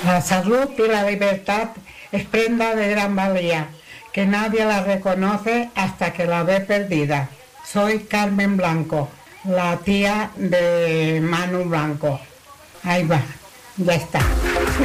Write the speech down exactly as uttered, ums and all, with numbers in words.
La salud y la libertad es prenda de gran valía, que nadie la reconoce hasta que la ve perdida. Soy Carmen Blanco, la tía de Manu Blanco. Ahí va, ya está.